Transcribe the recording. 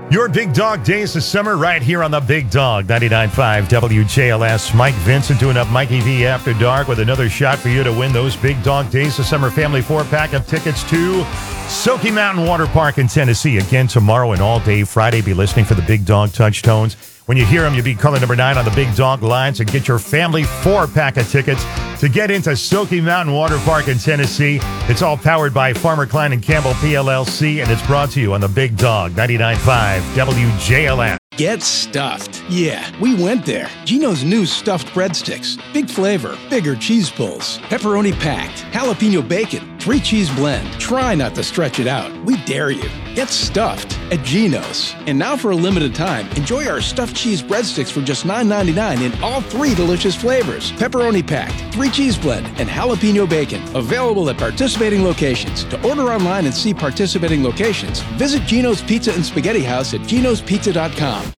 Your Big Dog Days of Summer right here on the Big Dog 99.5 WJLS. Mike Vincent doing up Mikey V After Dark with another shot for you to win those Big Dog Days of Summer family 4-pack of tickets to Smoky Mountain Water Park in Tennessee. Again tomorrow and all day Friday. Be listening for the Big Dog Touch Tones. When you hear them, you beat caller number 9 on the Big Dog lines and get your family 4-pack of tickets to get into Smoky Mountain Water Park in Tennessee. It's all powered by Farmer Klein and Campbell PLLC, and it's brought to you on the Big Dog 99.5 WJLS. Get stuffed. Yeah, we went there. Geno's new stuffed breadsticks. Big flavor, bigger cheese pulls, pepperoni packed, jalapeno bacon, 3-cheese blend. Try not to stretch it out. We dare you. Get stuffed at Geno's. And now for a limited time, enjoy our stuffed cheese breadsticks for just $9.99 in all 3 delicious flavors. Pepperoni packed, 3-cheese blend, and jalapeno bacon. Available at participating locations. To order online and see participating locations, visit Geno's Pizza and Spaghetti House at genospizza.com.